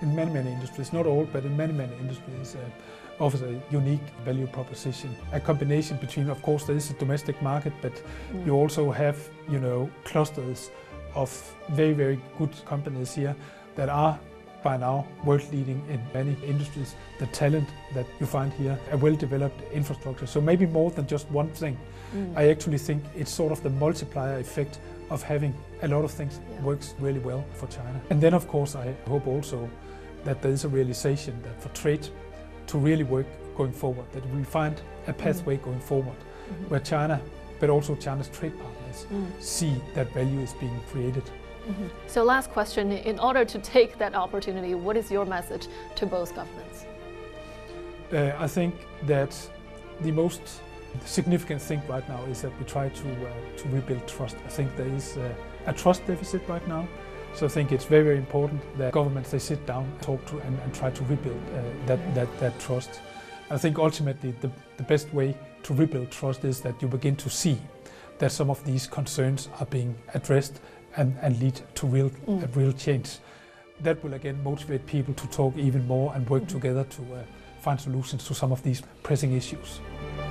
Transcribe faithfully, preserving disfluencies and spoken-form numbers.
in many, many industries, not all, but in many, many industries, uh, offers a unique value proposition. A combination between, of course, there is a domestic market, but mm. you also have, you know, clusters of very, very good companies here that are by now world leading in many industries. The talent that you find here, a well-developed infrastructure. So maybe more than just one thing. Mm. I actually think it's sort of the multiplier effect of having a lot of things yeah. works really well for China. And then of course I hope also that there is a realization that for trade to really work going forward, that we find a pathway mm. going forward mm-hmm. where China, but also China's trade partners, mm. see that value is being created. Mm-hmm. So last question, in order to take that opportunity, what is your message to both governments? Uh, I think that the most significant thing right now is that we try to, uh, to rebuild trust. I think there is uh, a trust deficit right now. So I think it's very, very important that governments, they sit down, talk to and, and try to rebuild uh, that, that, that trust. I think ultimately the, the best way to rebuild trust is that you begin to see that some of these concerns are being addressed and, and lead to real, mm. uh, real change. That will again motivate people to talk even more and work mm-hmm. together to uh, find solutions to some of these pressing issues.